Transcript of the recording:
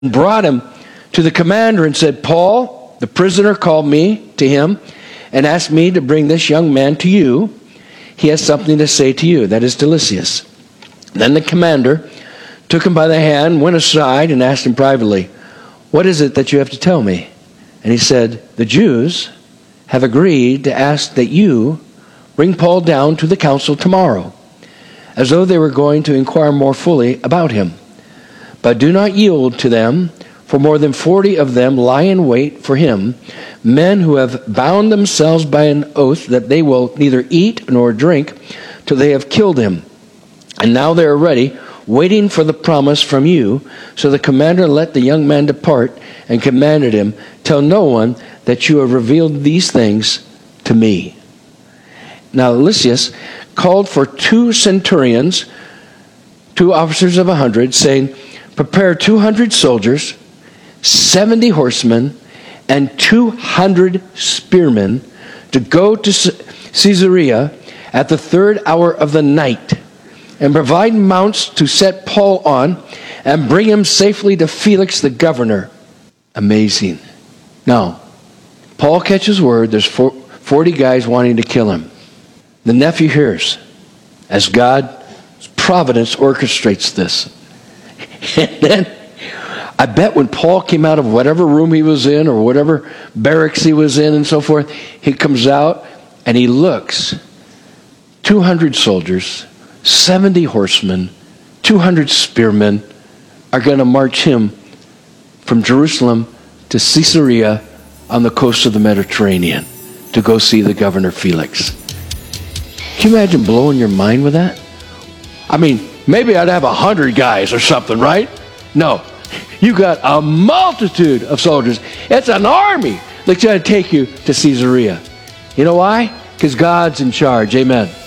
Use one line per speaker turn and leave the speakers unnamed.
brought him to the commander and said, Paul, the prisoner, called me to him and asked me to bring this young man to you. He has something to say to you, that is to Lysias. Then the commander took him by the hand, went aside, and asked him privately, what is it that you have to tell me? And he said, the Jews have agreed to ask that you bring Paul down to the council tomorrow, as though they were going to inquire more fully about him. But do not yield to them, for more than 40 of them lie in wait for him, men who have bound themselves by an oath that they will neither eat nor drink till they have killed him. And now they are ready, waiting for the promise from you. So the commander let the young man depart and commanded him, tell no one that you have revealed these things to me. Now Lysias called for 2 centurions, 2 officers of 100, saying, prepare 200 soldiers, 70 horsemen, and 200 spearmen to go to Caesarea at the 3rd hour of the night, and provide mounts to set Paul on and bring him safely to Felix the governor. Amazing. Now, Paul catches word there's 40 guys wanting to kill him. The nephew hears as God's providence orchestrates this. And then, I bet when Paul came out of whatever room he was in or whatever barracks he was in and so forth, he comes out and he looks. 200 soldiers, 70 horsemen, 200 spearmen are going to march him from Jerusalem to Caesarea on the coast of the Mediterranean to go see the governor Felix. Can you imagine blowing your mind with that? I mean, maybe I'd have 100 guys or something, right? No. You got a multitude of soldiers. It's an army that's going to take you to Caesarea. You know why? Because God's in charge. Amen.